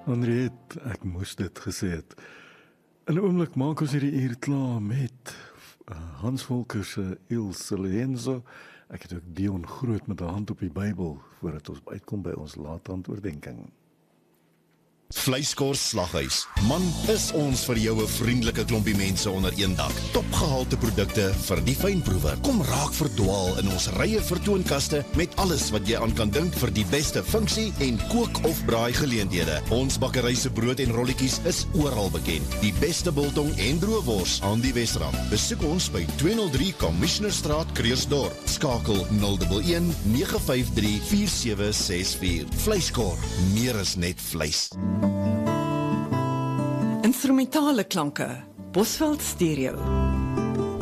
Henriette, ek moes dit gesê het. In 'n oomblik maak ons hierdie uur klaar met Hans Volker se Il Silenzio. Ek het ook Dion Groot met 'n hand op die Bybel voordat ons uitkom by ons laathandoordenking. Vleiskors Slaghuis. Man, is ons vir jou 'n vriendelike klompie mense onder een dak. Topgehalte produkte vir die fynproewer. Kom raak verdwaal in ons rye vertoonkaste met alles wat jy aan kan dink vir die beste funksie en kook of braai geleenthede. Ons bakkery se brood en rolletjies is oral bekend. Die beste biltong en droëwors aan die Wesrand. Besoek ons by 203 Commissionerstraat, Kreersdorp. Skakel 011 953 4764. Vleiskor, meer as net vleis. Instrumentale klanke, Bosveld Stereo.